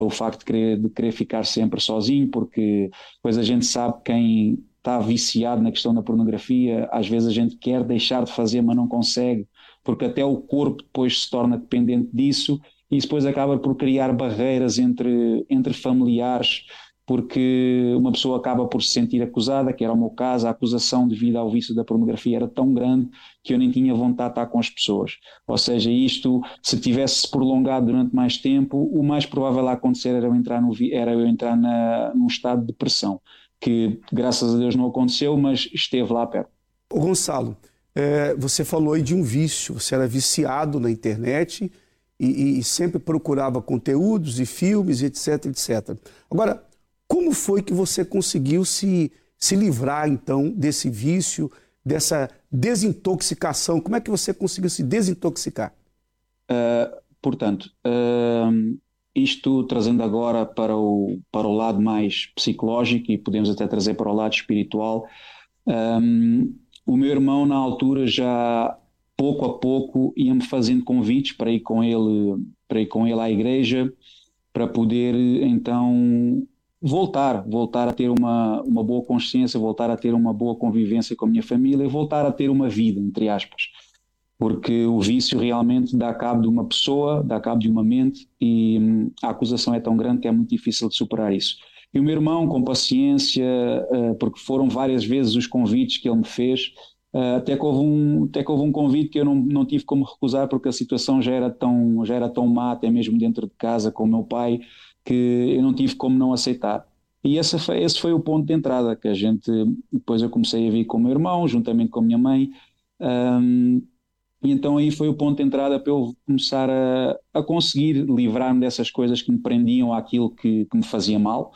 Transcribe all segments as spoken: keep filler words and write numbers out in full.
o facto de querer, de querer ficar sempre sozinho, porque depois a gente sabe quem está viciado na questão da pornografia, às vezes a gente quer deixar de fazer, mas não consegue, porque até o corpo depois se torna dependente disso, e isso depois acaba por criar barreiras entre, entre familiares, porque uma pessoa acaba por se sentir acusada, que era o meu caso. A acusação devido ao vício da pornografia era tão grande que eu nem tinha vontade de estar com as pessoas. Ou seja, isto, se tivesse prolongado durante mais tempo, o mais provável a acontecer era eu entrar, no, era eu entrar na, num estado de depressão, que graças a Deus não aconteceu, mas esteve lá perto. Ô Gonçalo, é, você falou aí de um vício, você era viciado na internet e, e sempre procurava conteúdos e filmes, etc, etcétera. Agora, como foi que você conseguiu se, se livrar, então, desse vício, dessa desintoxicação? Como é que você conseguiu se desintoxicar? Uh, portanto, uh, isto trazendo agora para o, para o lado mais psicológico, e podemos até trazer para o lado espiritual, um, o meu irmão, na altura, já pouco a pouco ia-me fazendo convites para ir com ele, para ir com ele à igreja, para poder, então, voltar, voltar a ter uma, uma boa consciência, voltar a ter uma boa convivência com a minha família e voltar a ter uma vida, entre aspas. Porque o vício realmente dá cabo de uma pessoa, dá cabo de uma mente, e hum, a acusação é tão grande que é muito difícil de superar isso. E o meu irmão, com paciência, uh, porque foram várias vezes os convites que ele me fez, uh, até, que houve um, até que houve um convite que eu não, não tive como recusar, porque a situação já era tão, já era tão má, até mesmo dentro de casa com o meu pai, que eu não tive como não aceitar. E esse foi, esse foi o ponto de entrada, que a gente, depois eu comecei a vir com o meu irmão, juntamente com a minha mãe, um, e então aí foi o ponto de entrada para eu começar a, a conseguir livrar-me dessas coisas que me prendiam àquilo que, que me fazia mal,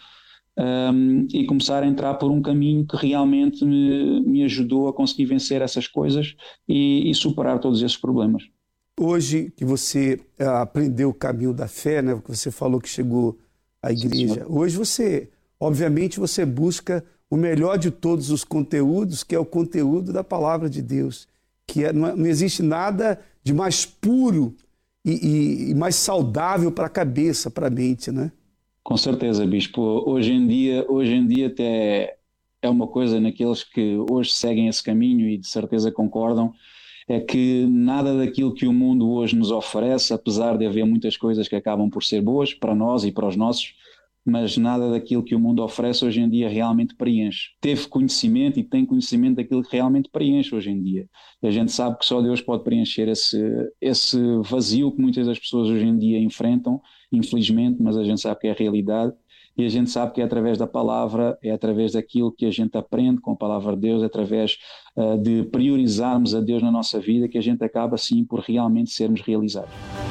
um, e começar a entrar por um caminho que realmente me, me ajudou a conseguir vencer essas coisas e, e superar todos esses problemas. Hoje que você uh, aprendeu o caminho da fé, né, que você falou que chegou à igreja, sim, hoje você, obviamente, você busca o melhor de todos os conteúdos, que é o conteúdo da palavra de Deus, que é, não, não existe nada de mais puro e, e, e mais saudável para a cabeça, para a mente, né? Com certeza, Bispo. Hoje em dia, hoje em dia até é uma coisa naqueles que hoje seguem esse caminho e de certeza concordam, é que nada daquilo que o mundo hoje nos oferece, apesar de haver muitas coisas que acabam por ser boas para nós e para os nossos, mas nada daquilo que o mundo oferece hoje em dia realmente preenche. Teve conhecimento e tem conhecimento daquilo que realmente preenche hoje em dia. E a gente sabe que só Deus pode preencher esse, esse vazio que muitas das pessoas hoje em dia enfrentam, infelizmente, mas a gente sabe que é a realidade. E a gente sabe que é através da palavra, é através daquilo que a gente aprende com a palavra de Deus, é através uh, de priorizarmos a Deus na nossa vida, que a gente acaba sim por realmente sermos realizados.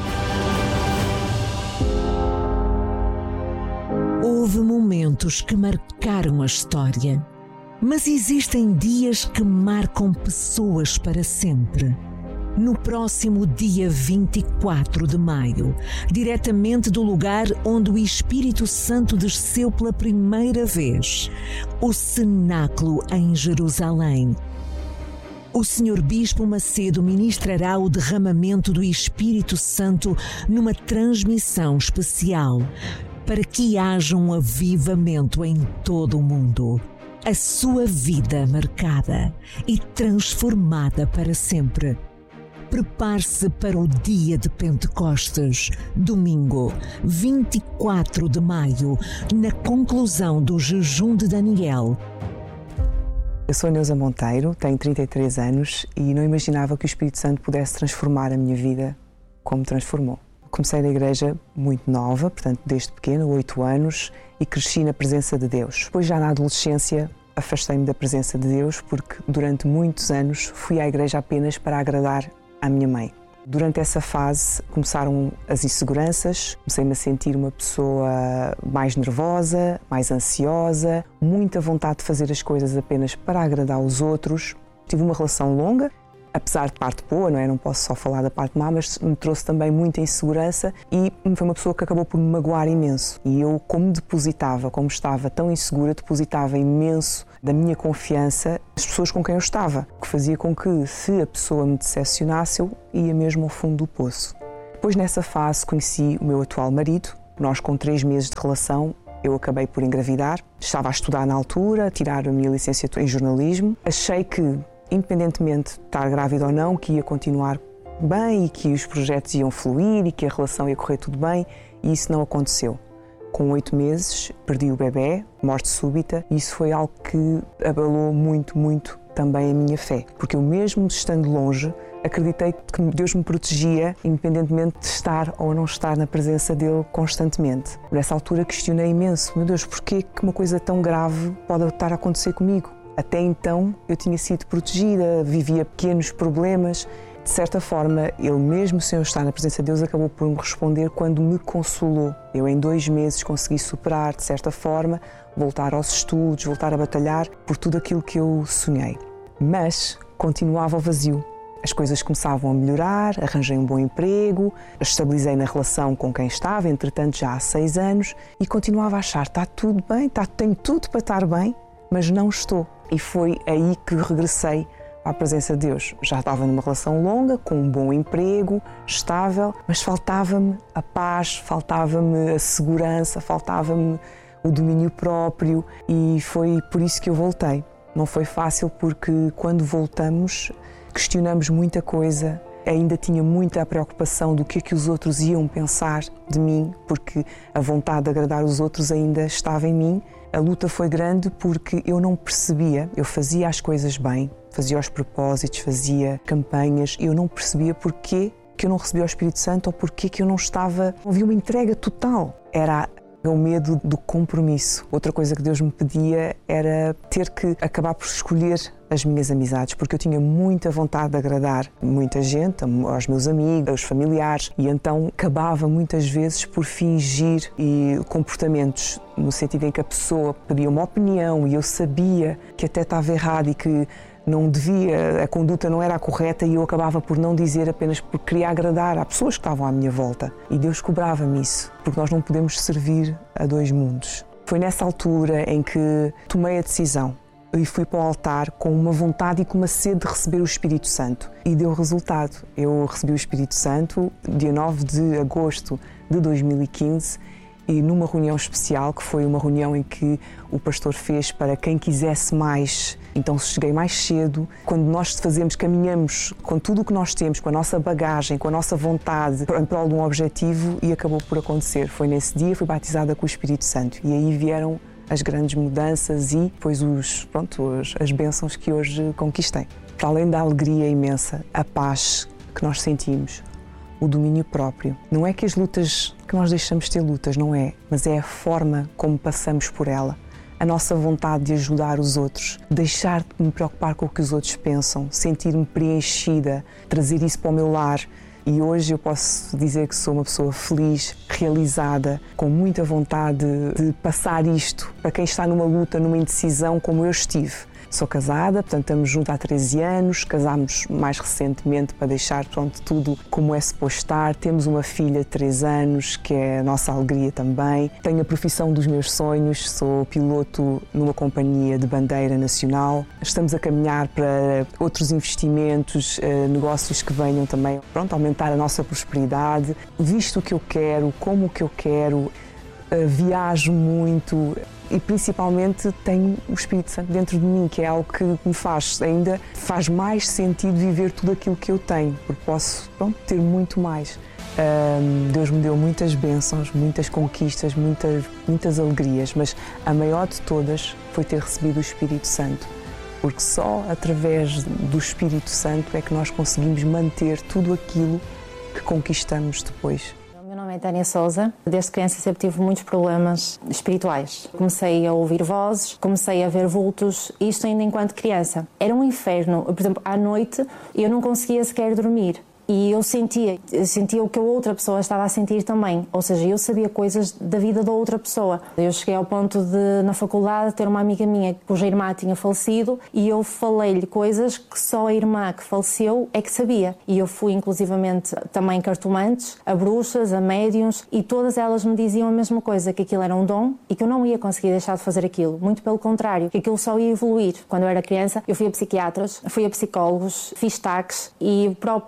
Houve momentos que marcaram a história, mas existem dias que marcam pessoas para sempre. No próximo dia vinte e quatro de maio, diretamente do lugar onde o Espírito Santo desceu pela primeira vez, o cenáculo em Jerusalém, o senhor Bispo Macedo ministrará o derramamento do Espírito Santo numa transmissão especial, para que haja um avivamento em todo o mundo. A sua vida marcada e transformada para sempre. Prepare-se para o dia de Pentecostes, domingo, vinte e quatro de maio, na conclusão do jejum de Daniel. Eu sou Neuza Monteiro, tenho trinta e três anos e não imaginava que o Espírito Santo pudesse transformar a minha vida como transformou. Comecei na igreja muito nova, portanto desde pequena, oito anos, e cresci na presença de Deus. Depois já na adolescência afastei-me da presença de Deus porque durante muitos anos fui à igreja apenas para agradar à minha mãe. Durante essa fase começaram as inseguranças, comecei-me a sentir uma pessoa mais nervosa, mais ansiosa, muita vontade de fazer as coisas apenas para agradar os outros. Tive uma relação longa, apesar de parte boa, não é? Não posso só falar da parte má, mas me trouxe também muita insegurança e foi uma pessoa que acabou por me magoar imenso. E eu, como depositava, como estava tão insegura, depositava imenso da minha confiança nas pessoas com quem eu estava, que fazia com que, se a pessoa me decepcionasse, eu ia mesmo ao fundo do poço. Depois, nessa fase, conheci o meu atual marido Nós, com três meses de relação, eu acabei por engravidar. Estava a estudar na altura, a tirar a minha licenciatura em jornalismo. Achei que, independentemente de estar grávida ou não, que ia continuar bem e que os projetos iam fluir e que a relação ia correr tudo bem, e isso não aconteceu. Com oito meses, perdi o bebê, morte súbita, e isso foi algo que abalou muito, muito também a minha fé. Porque eu, mesmo estando longe, acreditei que Deus me protegia, independentemente de estar ou não estar na presença dele constantemente. Nessa altura questionei imenso: meu Deus, porquê que uma coisa tão grave pode estar a acontecer comigo? Até então eu tinha sido protegida, vivia pequenos problemas. De certa forma, ele, mesmo sem eu estar na presença de Deus, acabou por me responder quando me consolou. Eu, em dois meses, consegui superar, de certa forma, voltar aos estudos, voltar a batalhar por tudo aquilo que eu sonhei. Mas continuava o vazio. As coisas começavam a melhorar, arranjei um bom emprego, estabilizei na relação com quem estava, entretanto já há seis anos, e continuava a achar: está tudo bem, está, tenho tudo para estar bem, mas não estou. E foi aí que regressei à presença de Deus. Já estava numa relação longa, com um bom emprego, estável, mas faltava-me a paz, faltava-me a segurança, faltava-me o domínio próprio, e foi por isso que eu voltei. Não foi fácil, porque quando voltamos questionamos muita coisa, ainda tinha muita preocupação do que é que os outros iam pensar de mim, porque a vontade de agradar os outros ainda estava em mim. A luta foi grande porque eu não percebia, eu fazia as coisas bem, fazia os propósitos, fazia campanhas, e eu não percebia porquê que eu não recebia o Espírito Santo, ou porquê que eu não estava... Havia uma entrega total. Era o medo do compromisso. Outra coisa que Deus me pedia era ter que acabar por escolher as minhas amizades, porque eu tinha muita vontade de agradar muita gente, aos meus amigos, aos familiares, e então acabava muitas vezes por fingir e comportamentos, no sentido em que a pessoa pedia uma opinião e eu sabia que até estava errado e que não devia, a conduta não era a correta, e eu acabava por não dizer apenas porque queria agradar às pessoas que estavam à minha volta. E Deus cobrava-me isso, porque nós não podemos servir a dois mundos. Foi nessa altura em que tomei a decisão e fui para o altar com uma vontade e com uma sede de receber o Espírito Santo. E deu resultado. Eu recebi o Espírito Santo dia nove de agosto de dois mil e quinze, e numa reunião especial, que foi uma reunião em que o pastor fez para quem quisesse mais. Então cheguei mais cedo. Quando nós fazemos, caminhamos com tudo o que nós temos, com a nossa bagagem, com a nossa vontade, em prol de um objetivo, e acabou por acontecer. Foi nesse dia, fui batizada com o Espírito Santo, e aí vieram as grandes mudanças e depois os, pronto, as, as bênçãos que hoje conquistei. Para além da alegria imensa, a paz que nós sentimos, o domínio próprio. Não é que as lutas, que nós deixamos de ter lutas, não é, mas é a forma como passamos por ela. A nossa vontade de ajudar os outros, deixar de me preocupar com o que os outros pensam, sentir-me preenchida, trazer isso para o meu lar. E hoje eu posso dizer que sou uma pessoa feliz, realizada, com muita vontade de passar isto para quem está numa luta, numa indecisão como eu estive. Sou casada, portanto estamos juntos há treze anos, casámos mais recentemente para deixar, pronto, tudo como é suposto estar. Temos uma filha de três anos, que é a nossa alegria também. Tenho a profissão dos meus sonhos, sou piloto numa companhia de bandeira nacional. Estamos a caminhar para outros investimentos, negócios que venham também, pronto, aumentar a nossa prosperidade. Visto o que eu quero, como o que eu quero, viajo muito. E principalmente tenho o Espírito Santo dentro de mim, que é algo que me faz, ainda faz mais sentido viver tudo aquilo que eu tenho, porque posso, pronto, ter muito mais. Um, Deus me deu muitas bênçãos, muitas conquistas, muitas, muitas alegrias, mas a maior de todas foi ter recebido o Espírito Santo, porque só através do Espírito Santo é que nós conseguimos manter tudo aquilo que conquistamos depois. Meu nome é Tânia Sousa. Desde criança sempre tive muitos problemas espirituais. Comecei a ouvir vozes, comecei a ver vultos, isto ainda enquanto criança. Era um inferno. Por exemplo, à noite eu não conseguia sequer dormir. E eu sentia, eu sentia o que a outra pessoa estava a sentir também. Ou seja, eu sabia coisas da vida da outra pessoa. Eu cheguei ao ponto de, na faculdade, ter uma amiga minha cuja irmã tinha falecido e eu falei-lhe coisas que só a irmã que faleceu é que sabia. E eu fui, inclusivamente, também cartomantes, a bruxas, a médiuns, e todas elas me diziam a mesma coisa, que aquilo era um dom e que eu não ia conseguir deixar de fazer aquilo. Muito pelo contrário, que aquilo só ia evoluir. Quando eu era criança, eu fui a psiquiatras, fui a psicólogos, fiz taques, e o próprio médico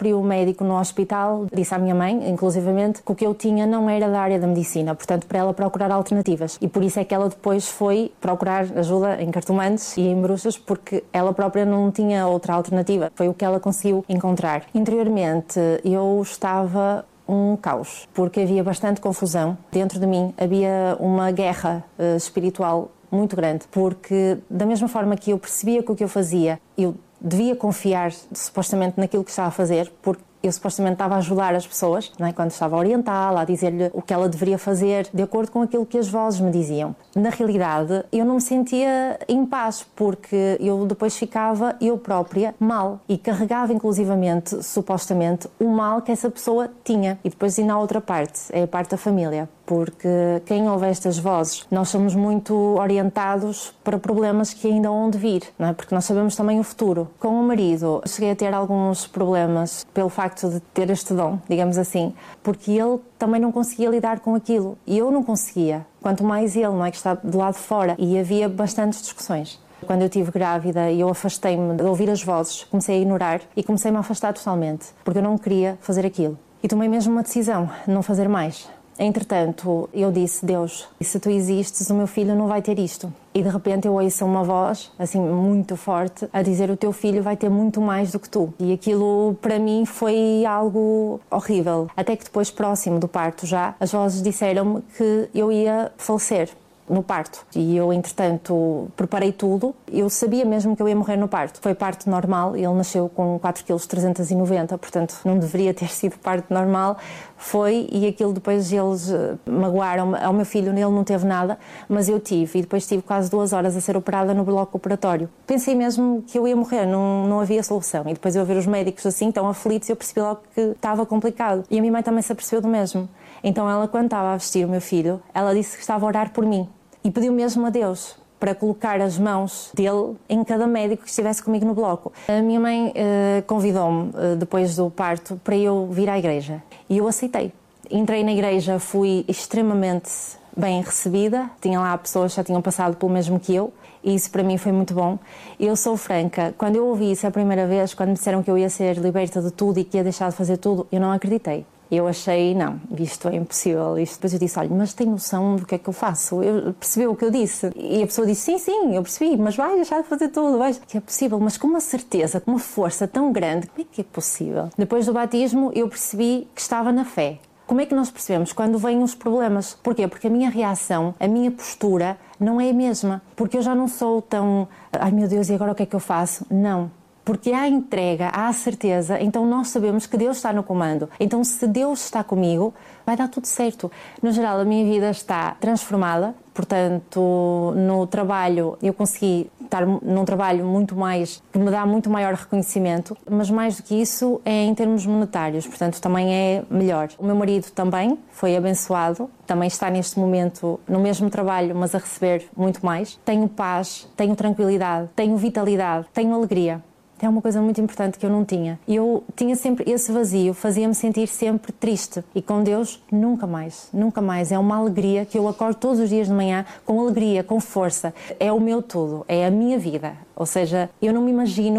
médico no hospital disse à minha mãe, inclusivamente, que o que eu tinha não era da área da medicina, portanto, para ela procurar alternativas. E por isso é que ela depois foi procurar ajuda em cartomantes e em bruxas, porque ela própria não tinha outra alternativa. Foi o que ela conseguiu encontrar. Interiormente, eu estava um caos, porque havia bastante confusão dentro de mim, havia uma guerra uh, espiritual muito grande, porque da mesma forma que eu percebia que o que eu fazia, eu devia confiar supostamente naquilo que estava a fazer, porque eu supostamente estava a ajudar as pessoas, não é? Quando estava a orientá-la, a dizer-lhe o que ela deveria fazer, de acordo com aquilo que as vozes me diziam. Na realidade, eu não me sentia em paz, porque eu depois ficava, eu própria, mal. E carregava, inclusivamente, supostamente, o mal que essa pessoa tinha. E depois ainda há outra parte, é a parte da família. Porque quem ouve estas vozes, nós somos muito orientados para problemas que ainda hão de vir, não é? Porque nós sabemos também o futuro. Com o marido, cheguei a ter alguns problemas pelo facto de ter este dom, digamos assim, porque ele também não conseguia lidar com aquilo e eu não conseguia, quanto mais ele, não é, que está do lado de fora, e havia bastantes discussões. Quando eu estive grávida e eu afastei-me de ouvir as vozes, comecei a ignorar e comecei-me a afastar totalmente, porque eu não queria fazer aquilo. E tomei mesmo uma decisão, não fazer mais. Entretanto, eu disse, Deus, se tu existes, o meu filho não vai ter isto. E de repente eu ouço uma voz, assim, muito forte, a dizer, o teu filho vai ter muito mais do que tu. E aquilo, para mim, foi algo horrível. Até que depois, próximo do parto já, as vozes disseram-me que eu ia falecer no parto. E eu, entretanto, preparei tudo. Eu sabia mesmo que eu ia morrer no parto. Foi parto normal, ele nasceu com quatro vírgula trezentos e noventa quilos, portanto não deveria ter sido parto normal. Foi, e aquilo depois eles magoaram ao meu filho, ele não teve nada, mas eu tive, e depois tive quase duas horas a ser operada no bloco operatório. Pensei mesmo que eu ia morrer, não, não havia solução. E depois eu ver os médicos assim, tão aflitos, eu percebi logo que estava complicado. E a minha mãe também se apercebeu do mesmo. Então ela, quando estava a vestir o meu filho, ela disse que estava a orar por mim. E pediu mesmo a Deus para colocar as mãos dele em cada médico que estivesse comigo no bloco. A minha mãe uh, convidou-me, uh, depois do parto, para eu vir à igreja. E eu aceitei. Entrei na igreja, fui extremamente bem recebida. Tinha lá pessoas que já tinham passado pelo mesmo que eu. E isso para mim foi muito bom. Eu sou franca. Quando eu ouvi isso a primeira vez, quando me disseram que eu ia ser liberta de tudo e que ia deixar de fazer tudo, eu não acreditei. Eu achei, não, isto é impossível. Isto. Depois eu disse, olha, mas tem noção do que é que eu faço? Eu percebi o que eu disse. E a pessoa disse, sim, sim, eu percebi, mas vai deixar de fazer tudo. Vai. Que é possível, mas com uma certeza, com uma força tão grande, como é que é possível? Depois do batismo, eu percebi que estava na fé. Como é que nós percebemos quando vêm os problemas? Porquê? Porque a minha reação, a minha postura não é a mesma. Porque eu já não sou tão, ai meu Deus, e agora o que é que eu faço? Não. Porque há entrega, há certeza, então nós sabemos que Deus está no comando. Então se Deus está comigo, vai dar tudo certo. No geral, a minha vida está transformada, portanto, no trabalho, eu consegui estar num trabalho muito mais, que me dá muito maior reconhecimento, mas mais do que isso é em termos monetários, portanto, também é melhor. O meu marido também foi abençoado, também está neste momento no mesmo trabalho, mas a receber muito mais. Tenho paz, tenho tranquilidade, tenho vitalidade, tenho alegria. É uma coisa muito importante que eu não tinha. Eu tinha sempre esse vazio, fazia-me sentir sempre triste. E com Deus, nunca mais, nunca mais. É uma alegria que eu acordo todos os dias de manhã com alegria, com força. É o meu tudo, é a minha vida. Ou seja, eu não me imagino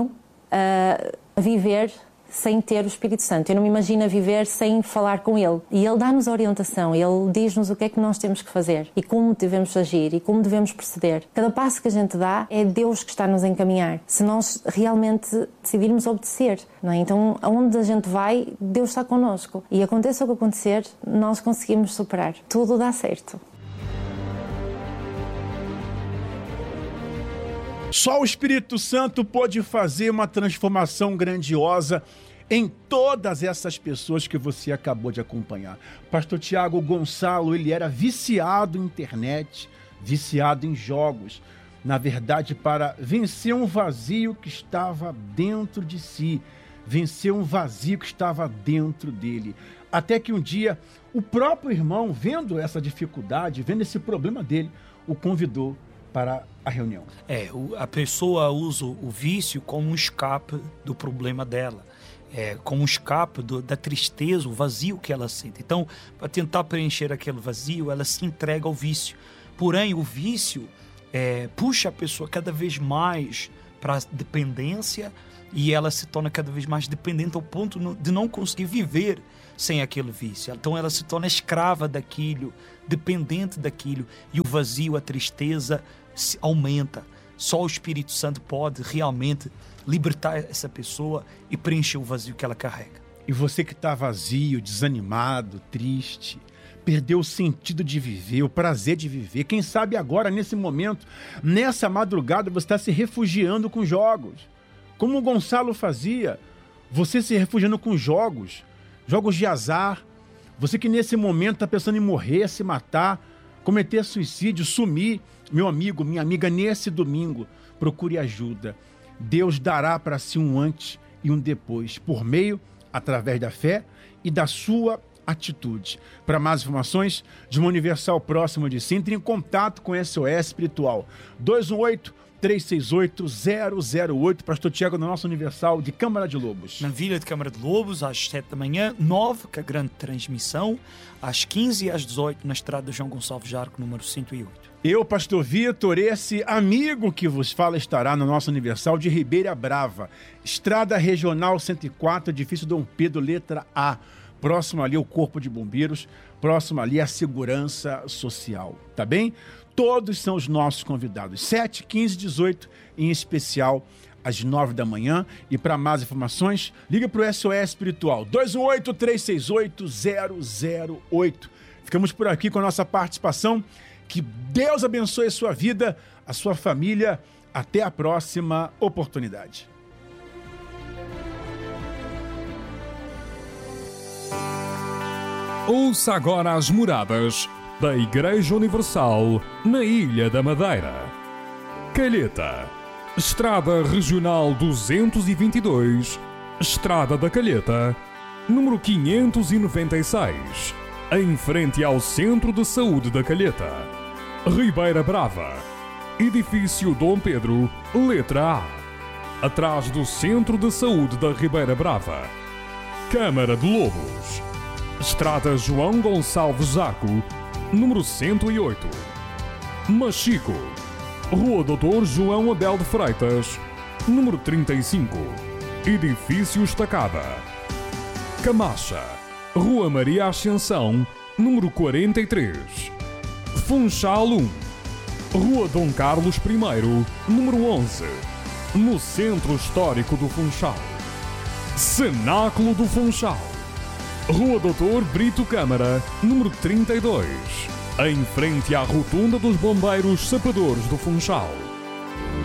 uh, a viver sem ter o Espírito Santo. Eu não me imagino a viver sem falar com Ele. E Ele dá-nos a orientação, Ele diz-nos o que é que nós temos que fazer e como devemos agir e como devemos proceder. Cada passo que a gente dá é Deus que está a nos encaminhar. Se nós realmente decidirmos obedecer, não é? Então, aonde a gente vai, Deus está connosco. E aconteça o que acontecer, nós conseguimos superar. Tudo dá certo. Só o Espírito Santo pode fazer uma transformação grandiosa em todas essas pessoas que você acabou de acompanhar. Pastor Tiago Gonçalo, ele era viciado em internet, viciado em jogos. Na verdade, para vencer um vazio que estava dentro de si, vencer um vazio que estava dentro dele. Até que um dia, o próprio irmão, vendo essa dificuldade, vendo esse problema dele, o convidou para a reunião. É, a pessoa usa o vício como um escape do problema dela, é, como um escape do, da tristeza, o vazio que ela sente. Então, para tentar preencher aquele vazio, ela se entrega ao vício. Porém, o vício é, puxa a pessoa cada vez mais para a dependência, e ela se torna cada vez mais dependente ao ponto de não conseguir viver sem aquele vício. Então ela se torna escrava daquilo, dependente daquilo, e o vazio, a tristeza aumenta. Só o Espírito Santo pode realmente libertar essa pessoa e preencher o vazio que ela carrega. E você que está vazio, desanimado, triste, perdeu o sentido de viver, o prazer de viver. Quem sabe agora, nesse momento, nessa madrugada, você está se refugiando com jogos. Como o Gonçalo fazia, você se refugiando com jogos, jogos de azar. Você que nesse momento está pensando em morrer, se matar, cometer suicídio, sumir. Meu amigo, minha amiga, nesse domingo, procure ajuda. Deus dará para si um antes e um depois, por meio, através da fé e da sua atitude. Para mais informações de uma Universal próxima de si, entre em contato com S O S Espiritual. dois um oito, três seis oito, zero zero oito. Pastor Tiago, na nossa Universal de Câmara de Lobos. Na Vila de Câmara de Lobos, às sete da manhã, nove, que é a grande transmissão, às quinze e às dezoito, na estrada João Gonçalves Jarco, número cento e oito. Eu, Pastor Vitor, esse amigo que vos fala, estará na nossa Universal de Ribeira Brava, Estrada Regional cento e quatro, edifício Dom Pedro, letra A. Próximo ali ao Corpo de Bombeiros, próximo ali à Segurança Social, tá bem? Todos são os nossos convidados, sete, quinze, dezoito, em especial às nove da manhã. E para mais informações, liga para o S O S Espiritual, dois um oito, três seis oito, zero zero oito. Ficamos por aqui com a nossa participação. Que Deus abençoe a sua vida, a sua família. Até a próxima oportunidade. Ouça agora as moradas da Igreja Universal na Ilha da Madeira. Calheta, Estrada Regional duzentos e vinte e dois, Estrada da Calheta, número quinhentos e noventa e seis, em frente ao Centro de Saúde da Calheta. Ribeira Brava, edifício Dom Pedro, letra A, atrás do Centro de Saúde da Ribeira Brava. Câmara de Lobos, Estrada João Gonçalves Jarco, número cento e oito. Machico, Rua Doutor João Abel de Freitas, número trinta e cinco, edifício Estacada. Camacha, Rua Maria Ascensão, número quarenta e três. Funchal um, Rua Dom Carlos I, número onze, no Centro Histórico do Funchal. Cenáculo do Funchal, Rua Doutor Brito Câmara, número trinta e dois, em frente à Rotunda dos Bombeiros Sapadores do Funchal.